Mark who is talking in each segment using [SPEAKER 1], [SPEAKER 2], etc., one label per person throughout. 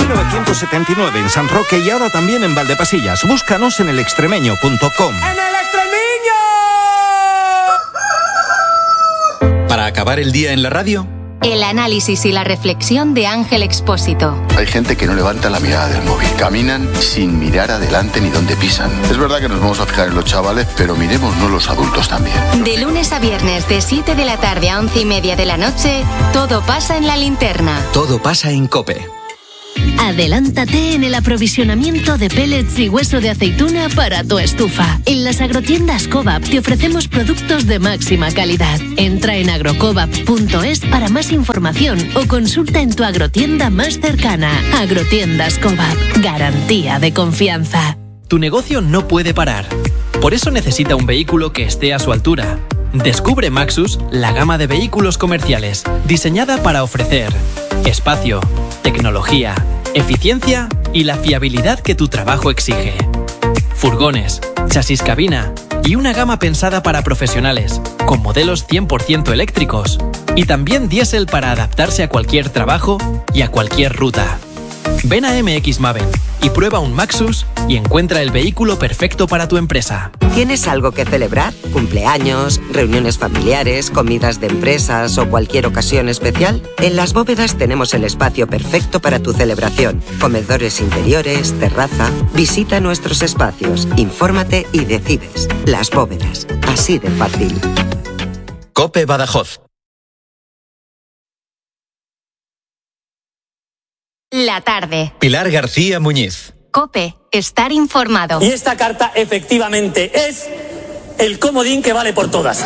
[SPEAKER 1] 1979 en San Roque y ahora también en Valdepasillas. Búscanos en elextremeño.com.
[SPEAKER 2] ¡En el Extremeño!
[SPEAKER 3] Para acabar el día en la radio,
[SPEAKER 4] el análisis y la reflexión de Ángel Expósito.
[SPEAKER 5] Hay gente que no levanta la mirada del móvil. Caminan sin mirar adelante ni dónde pisan. Es verdad que nos vamos a fijar en los chavales, pero miremosnos los adultos también.
[SPEAKER 4] De lunes a viernes, de 7 de la tarde a 11:30 de la noche, todo pasa en La Linterna.
[SPEAKER 3] Todo pasa en COPE.
[SPEAKER 6] Adelántate en el aprovisionamiento de pellets y hueso de aceituna para tu estufa. En las agrotiendas Cobap te ofrecemos productos de máxima calidad. Entra en agrocobap.es para más información o consulta en tu agrotienda más cercana. Agrotiendas Cobap, garantía de confianza.
[SPEAKER 7] Tu negocio no puede parar. Por eso necesita un vehículo que esté a su altura. Descubre Maxus, la gama de vehículos comerciales, diseñada para ofrecer espacio, tecnología, eficiencia y la fiabilidad que tu trabajo exige. Furgones, chasis cabina y una gama pensada para profesionales, con modelos 100% eléctricos y también diésel para adaptarse a cualquier trabajo y a cualquier ruta. Ven a MX Maven y prueba un Maxus y encuentra el vehículo perfecto para tu empresa.
[SPEAKER 8] ¿Tienes algo que celebrar? ¿Cumpleaños, reuniones familiares, comidas de empresas o cualquier ocasión especial? En Las Bóvedas tenemos el espacio perfecto para tu celebración. Comedores interiores, terraza. Visita nuestros espacios, infórmate y decides. Las Bóvedas, así de fácil.
[SPEAKER 3] COPE Badajoz.
[SPEAKER 4] La tarde.
[SPEAKER 3] Pilar García Muñiz.
[SPEAKER 4] COPE, estar informado.
[SPEAKER 9] Y esta carta efectivamente es el comodín que vale por todas.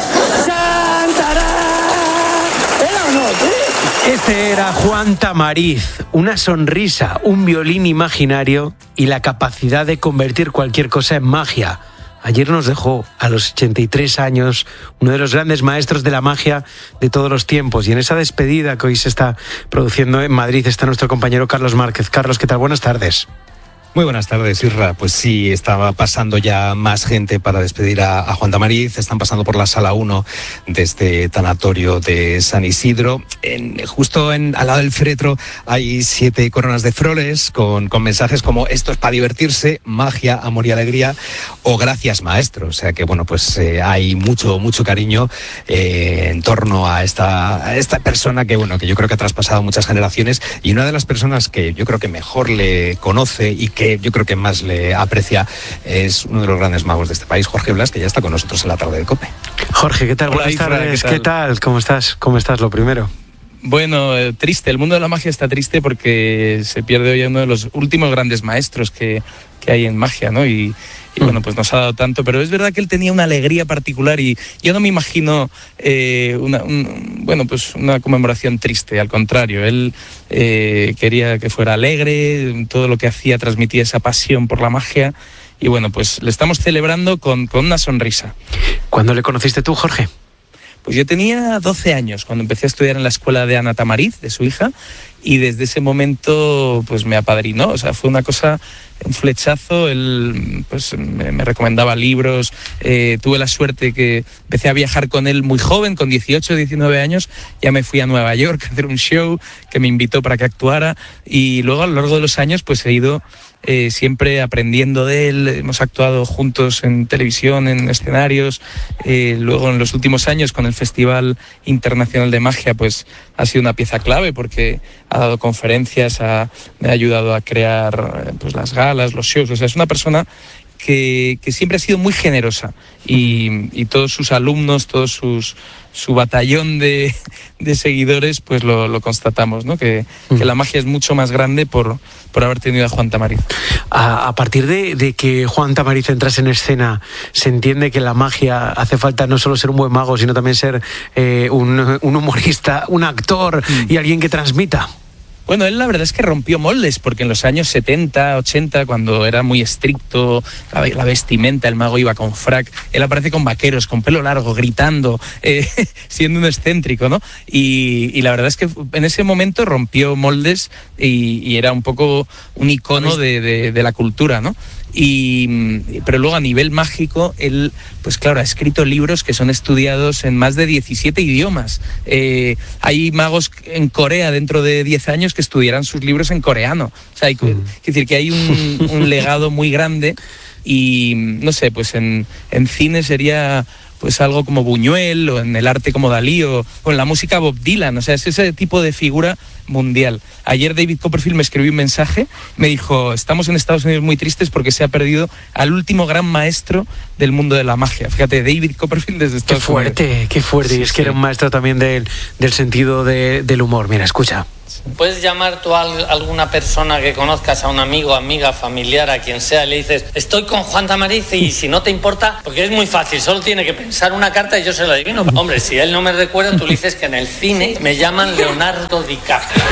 [SPEAKER 9] ¿Era o no?
[SPEAKER 10] Este era Juan Tamariz, una sonrisa, un violín imaginario y la capacidad de convertir cualquier cosa en magia. Ayer nos dejó a los 83 años uno de los grandes maestros de la magia de todos los tiempos. Y en esa despedida que hoy se está produciendo en Madrid está nuestro compañero Carlos Márquez. Carlos, ¿qué tal? Buenas tardes.
[SPEAKER 11] Muy buenas tardes, Isra. Pues sí, estaba pasando ya más gente para despedir a Juan Tamariz. Están pasando por la sala 1 de este tanatorio de San Isidro. Justo al lado del féretro hay 7 coronas de flores con mensajes como esto es para divertirse, magia, amor y alegría, o gracias maestro. O sea que bueno, pues hay mucho cariño en torno a esta persona que bueno, que yo creo que ha traspasado muchas generaciones y una de las personas que yo creo que mejor le conoce y que yo creo que más le aprecia es uno de los grandes magos de este país, Jorge Blas, que ya está con nosotros en la tarde de COPE.
[SPEAKER 10] Jorge, ¿qué tal?
[SPEAKER 11] Hola,
[SPEAKER 10] buenas tardes.
[SPEAKER 11] Isra, ¿qué tal?
[SPEAKER 10] ¿Cómo estás? ¿Cómo estás? Lo primero.
[SPEAKER 12] Bueno, triste. El mundo de la magia está triste porque se pierde hoy a uno de los últimos grandes maestros que hay en magia, ¿no? Y bueno, pues nos ha dado tanto, pero es verdad que él tenía una alegría particular y yo no me imagino una conmemoración triste, al contrario, él quería que fuera alegre, todo lo que hacía transmitía esa pasión por la magia y bueno, pues le estamos celebrando con una sonrisa.
[SPEAKER 10] ¿Cuándo le conociste tú, Jorge?
[SPEAKER 12] Pues yo tenía 12 años cuando empecé a estudiar en la escuela de Ana Tamariz, de su hija, y desde ese momento pues me apadrinó, o sea, fue una cosa, un flechazo. Él pues me recomendaba libros, tuve la suerte que empecé a viajar con él muy joven, con 18, 19 años, ya me fui a Nueva York a hacer un show que me invitó para que actuara y luego a lo largo de los años pues he ido siempre aprendiendo de él, hemos actuado juntos en televisión, en escenarios, luego en los últimos años con el Festival Internacional de Magia pues ha sido una pieza clave porque ha dado conferencias, me ha ayudado a crear pues las galas, los shows, o sea, es una persona que siempre ha sido muy generosa y todos sus alumnos, su batallón de seguidores, pues lo constatamos, ¿no? Que la magia es mucho más grande por haber tenido a Juan Tamariz.
[SPEAKER 10] A partir de que Juan Tamariz entrase en escena, se entiende que la magia hace falta no solo ser un buen mago, sino también ser un humorista, un actor y alguien que transmita.
[SPEAKER 12] Bueno, él la verdad es que rompió moldes, porque en los años 70, 80, cuando era muy estricto, la vestimenta, el mago iba con frac, él aparece con vaqueros, con pelo largo, gritando, siendo un excéntrico, ¿no? Y la verdad es que en ese momento rompió moldes y era un poco un icono de la cultura, ¿no? Pero luego a nivel mágico, él, pues claro, ha escrito libros que son estudiados en más de 17 idiomas. Hay magos en Corea dentro de 10 años que estudiarán sus libros en coreano. O sea, es decir, que hay un legado muy grande y, no sé, pues en cine sería pues algo como Buñuel, o en el arte como Dalí, o en la música Bob Dylan. O sea, es ese tipo de figura mundial. Ayer David Copperfield me escribió un mensaje, me dijo: estamos en Estados Unidos muy tristes porque se ha perdido al último gran maestro del mundo de la magia. Fíjate, David Copperfield desde Estados Unidos.
[SPEAKER 10] Qué fuerte. Sí, y es que era un maestro también del sentido del humor. Mira, escucha.
[SPEAKER 13] Puedes llamar tú a alguna persona que conozcas, a un amigo, amiga, familiar, a quien sea, y le dices: estoy con Juan Tamariz, y si no te importa, porque es muy fácil, solo tiene que pensar una carta y yo se la adivino. Hombre, si él no me recuerda, tú le dices que en el cine me llaman Leonardo DiCaprio.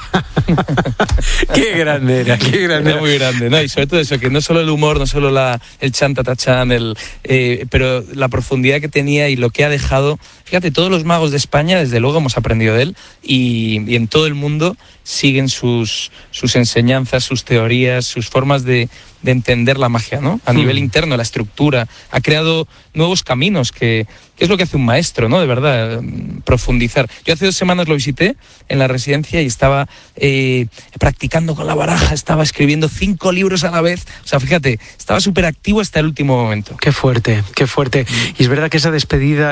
[SPEAKER 10] Qué grande era.
[SPEAKER 12] Muy grande, ¿no? Y sobre todo eso, que no solo el humor, no solo el chan-ta-ta-chan, pero la profundidad que tenía y lo que ha dejado. Fíjate, todos los magos de España, desde luego, hemos aprendido de él, y en todo el mundo siguen sus enseñanzas, sus teorías, sus formas de entender la magia, ¿no? A nivel interno, la estructura. Ha creado nuevos caminos, que es lo que hace un maestro, ¿no? De verdad, profundizar. Yo hace 2 semanas lo visité en la residencia y estaba practicando con la baraja, estaba escribiendo 5 libros a la vez. O sea, fíjate, estaba súper activo hasta el último momento.
[SPEAKER 10] Qué fuerte. Y es verdad que esa despedida,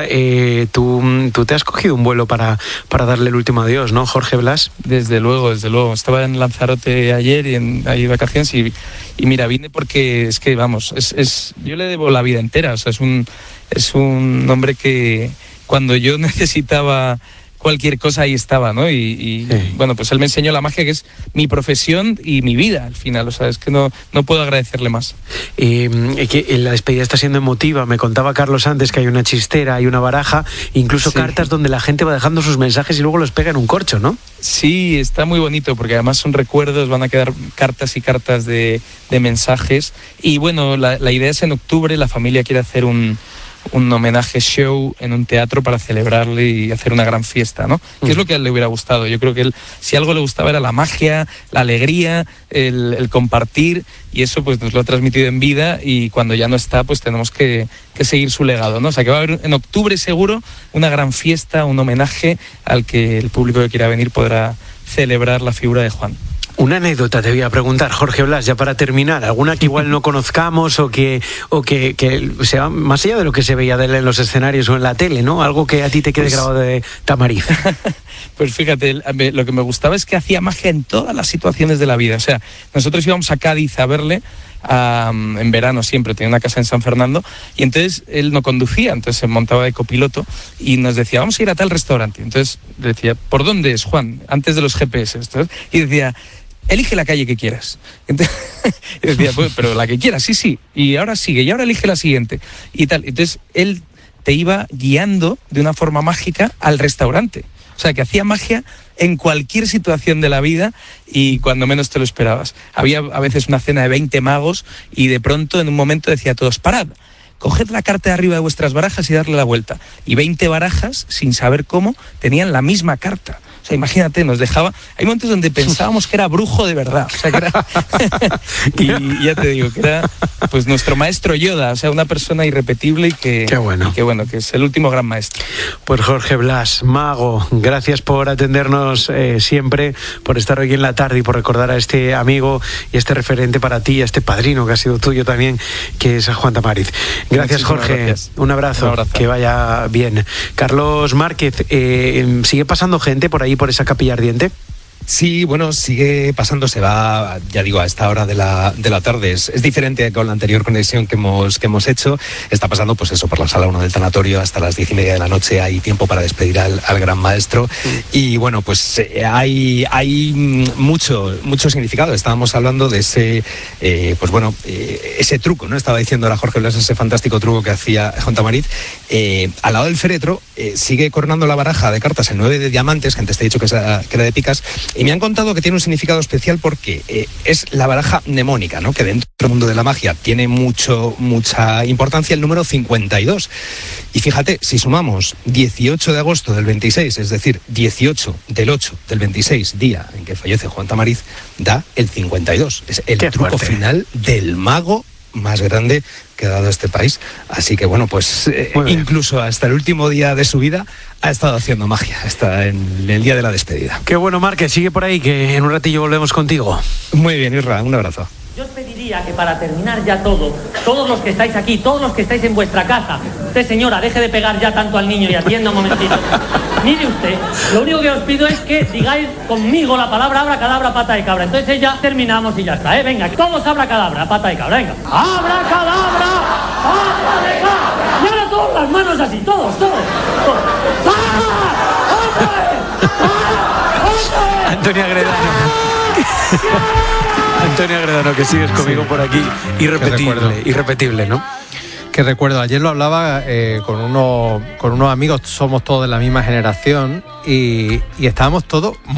[SPEAKER 10] tú te has cogido un vuelo para darle el último adiós, ¿no, Jorge Blas?
[SPEAKER 12] Desde luego. Estaba en Lanzarote ayer y ahí vacaciones y mira, vine porque es que, vamos, yo le debo la vida entera. O sea, es un hombre que cuando yo necesitaba cualquier cosa ahí estaba, ¿no? Sí. Bueno, pues él me enseñó la magia, que es mi profesión y mi vida al final. O sea, es que no puedo agradecerle más.
[SPEAKER 10] Que la despedida está siendo emotiva. Me contaba Carlos antes que hay una chistera, hay una baraja, incluso cartas donde la gente va dejando sus mensajes y luego los pega en un corcho, ¿no?
[SPEAKER 12] Sí, está muy bonito porque además son recuerdos, van a quedar cartas y cartas de mensajes. Y bueno, la idea es en octubre, la familia quiere hacer un homenaje show en un teatro para celebrarle y hacer una gran fiesta, ¿no? Que es lo que a él le hubiera gustado. Yo creo que si algo le gustaba era la magia, la alegría, el compartir, y eso pues nos lo ha transmitido en vida, y cuando ya no está, pues tenemos que seguir su legado, ¿no? O sea, que va a haber en octubre seguro una gran fiesta, un homenaje al que el público que quiera venir podrá celebrar la figura de Juan.
[SPEAKER 10] Una anécdota te voy a preguntar, Jorge Blas, ya para terminar, alguna que igual no conozcamos o que sea más allá de lo que se veía de él en los escenarios o en la tele, ¿no? Algo que a ti te quede grabado de Tamariz.
[SPEAKER 12] Pues fíjate, lo que me gustaba es que hacía magia en todas las situaciones de la vida. O sea, nosotros íbamos a Cádiz a verle en verano siempre, tenía una casa en San Fernando, y entonces él no conducía, entonces se montaba de copiloto y nos decía: vamos a ir a tal restaurante. Entonces le decía: ¿por dónde es, Juan? Antes de los GPS. Y decía: elige la calle que quieras. Entonces, y decía: pues, pero la que quieras, sí, y ahora sigue, y ahora elige la siguiente, y tal. Entonces él te iba guiando de una forma mágica al restaurante. O sea, que hacía magia en cualquier situación de la vida y cuando menos te lo esperabas. Había a veces una cena de 20 magos y de pronto en un momento decía a todos: parad, coged la carta de arriba de vuestras barajas y darle la vuelta. Y 20 barajas, sin saber cómo, tenían la misma carta. O sea, imagínate, nos dejaba... Hay momentos donde pensábamos que era brujo de verdad. O sea, que era... y ya te digo, que era pues nuestro maestro Yoda, o sea, una persona irrepetible y que...
[SPEAKER 10] Qué bueno.
[SPEAKER 12] Y que bueno, que es el último gran maestro.
[SPEAKER 10] Pues Jorge Blas, mago, gracias por atendernos siempre, por estar hoy en la tarde y por recordar a este amigo y este referente para ti, a este padrino que ha sido tuyo también, que es Juan Tamariz. Gracias, Jorge. Gracias. Un abrazo, que vaya bien. Carlos Márquez, ¿sigue pasando gente por ahí, por esa capilla ardiente?
[SPEAKER 11] Sí, bueno, sigue pasando, se va, ya digo, a esta hora de la tarde. Es diferente con la anterior conexión que hemos hecho. Está pasando, pues eso, por la sala 1 del tanatorio hasta las 10:30 de la noche. Hay tiempo para despedir al gran maestro. Y bueno, pues hay mucho significado. Estábamos hablando de ese, ese truco, ¿no? Estaba diciendo ahora Jorge Blas, ese fantástico truco que hacía Juan Tamariz. Al lado del féretro sigue coronando la baraja de cartas en 9 de diamantes, que antes te he dicho que era de picas. Y me han contado que tiene un significado especial porque es la baraja mnemónica, ¿no? Que dentro del mundo de la magia tiene mucha importancia el número 52. Y fíjate, si sumamos 18 de agosto del 26, es decir, 18 del 8 del 26, día en que fallece Juan Tamariz, da el 52. Es el truco final del mago más grande que ha dado este país. Así que bueno, pues incluso hasta el último día de su vida ha estado haciendo magia, hasta en el día de la despedida.
[SPEAKER 10] Qué bueno, Marc, que sigue por ahí, que en un ratillo volvemos contigo.
[SPEAKER 11] Muy bien, Isra, un abrazo.
[SPEAKER 9] Yo os pediría que para terminar ya todo, todos los que estáis aquí, todos los que estáis en vuestra casa, usted señora, deje de pegar ya tanto al niño y atienda un momentito. Mire usted, lo único que os pido es que digáis conmigo la palabra abracadabra, pata de cabra. Entonces ya terminamos y ya está, Venga, todos abracadabra, pata de cabra, venga. Abracadabra, pata de cabra. Y ahora todas las manos así, todos.
[SPEAKER 10] Antonio Agredano, que sigues conmigo por aquí, irrepetible, ¿no?
[SPEAKER 14] Que recuerdo, ayer lo hablaba con unos amigos, somos todos de la misma generación y estábamos todos